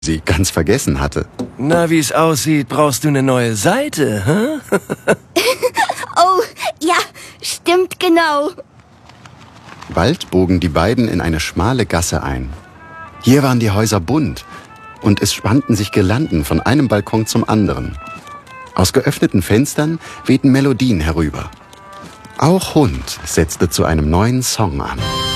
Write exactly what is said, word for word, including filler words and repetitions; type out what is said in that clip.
sie ganz vergessen hatte. Na, wie es aussieht, brauchst du eine neue Seite, hä? Oh, ja, stimmt genau. Bald bogen die beiden in eine schmale Gasse ein. Hier waren die Häuser bunt und es spannten sich Girlanden von einem Balkon zum anderen. Aus geöffneten Fenstern wehten Melodien herüber. Auch Hund setzte zu einem neuen Song an.